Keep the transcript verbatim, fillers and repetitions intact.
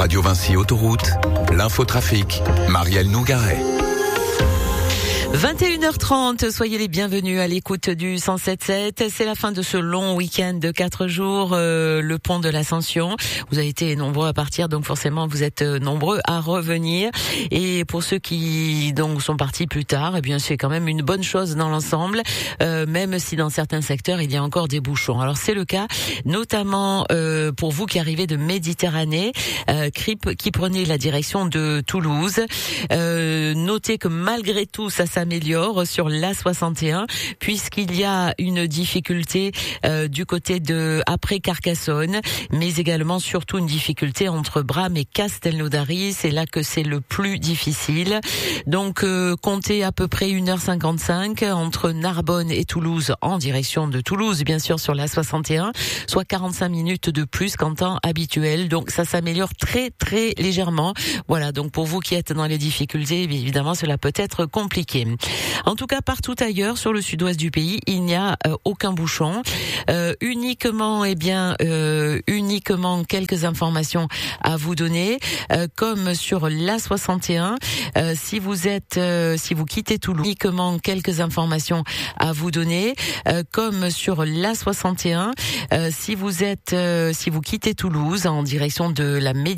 Radio Vinci Autoroute, l'infotrafic, Marielle Nougaret. vingt et une heures trente, soyez les bienvenus à l'écoute du cent sept sept. C'est la fin de ce long week-end de quatre jours, euh, le pont de l'Ascension. Vous avez été nombreux à partir, donc forcément vous êtes nombreux à revenir. Et pour ceux qui donc sont partis plus tard, eh bien c'est quand même une bonne chose dans l'ensemble, euh, même si dans certains secteurs il y a encore des bouchons. Alors c'est le cas, notamment euh, pour vous qui arrivez de Méditerranée, euh, qui prenez la direction de Toulouse. Euh, notez que malgré tout, ça s'améliore sur l'A soixante et un puisqu'il y a une difficulté euh, du côté de après Carcassonne, mais également surtout une difficulté entre Bram et Castelnaudary. C'est là que c'est le plus difficile. Donc euh, comptez à peu près une heure cinquante-cinq entre Narbonne et Toulouse en direction de Toulouse, bien sûr sur l'A soixante et un, soit quarante-cinq minutes de plus qu'en temps habituel. Donc ça s'améliore très très légèrement. Voilà, donc pour vous qui êtes dans les difficultés, évidemment cela peut être compliqué. En tout cas, partout ailleurs, sur le sud-ouest du pays, il n'y a euh, aucun bouchon. Euh, uniquement, eh bien, euh, uniquement quelques informations à vous donner, euh, comme sur l'A soixante et un. Euh, si vous êtes, euh, si vous quittez Toulouse, uniquement quelques informations à vous donner, euh, comme sur l'A soixante et un. Euh, si vous êtes, euh, si vous quittez Toulouse en direction de la Méditerranée,